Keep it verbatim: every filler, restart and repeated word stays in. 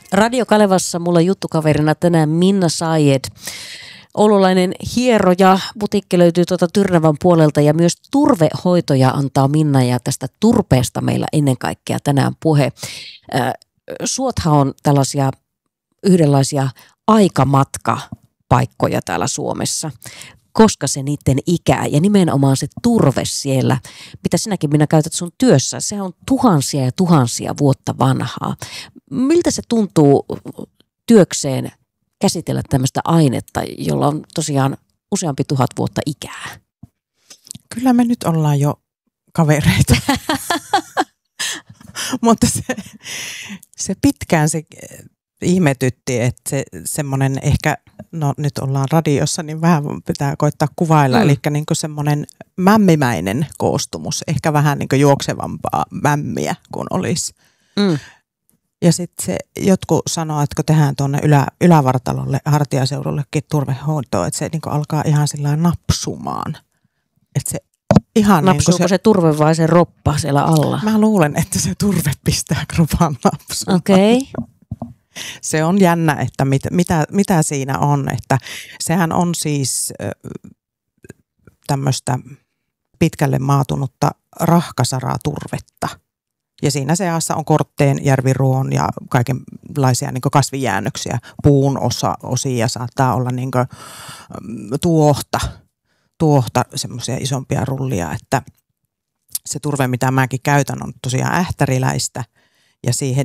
Radio Kalevassa mulla juttukaverina tänään Minna Sayed. Oululainen hieroja, butiikki löytyy tuota Tyrnävän puolelta ja myös turvehoitoja antaa Minna ja tästä turpeesta meillä ennen kaikkea tänään puhe. Äh, suothan on tällaisia yhdenlaisia aikamatka-paikkoja täällä Suomessa, koska se niiden ikää ja nimenomaan se turve siellä, mitä sinäkin Minna käytät sun työssä, se on tuhansia ja tuhansia vuotta vanhaa. Miltä se tuntuu työkseen käsitellä tämmöistä ainetta, jolla on tosiaan useampi tuhat vuotta ikää? Kyllä me nyt ollaan jo kavereita. Mutta se, se pitkään se ihmetytti, että se semmoinen ehkä, no nyt ollaan radiossa, niin vähän pitää koittaa kuvailla, mm. eli niin kuin semmoinen mämmimäinen koostumus, ehkä vähän niin kuin juoksevampaa mämmiä kuin olisi. Mm. Ja sitten se jotkut sanoo, että kun tehdään tuonne ylä, ylävartalolle, hartiaseudullekin turvehoitoa, että se niin kuin alkaa ihan sillä napsumaan. Että se ihan napsuuko niin se, se turve vai se roppa siellä alla? Mä luulen, että se turve pistää kropaan napsumaan. Okei. Okay. Se on jännä, että mit, mitä, mitä siinä on. Että sehän on siis äh, tämmöistä pitkälle maatunutta rahkasaraa turvetta. Ja siinä seassa on kortteen, järviruon ja kaikenlaisia niin kuin kasvijäännöksiä, puun osa, osia, saattaa olla niin kuin, tuohta, tuohta semmoisia isompia rullia, että se turve, mitä mäkin käytän, on tosiaan ähtäriläistä ja siihen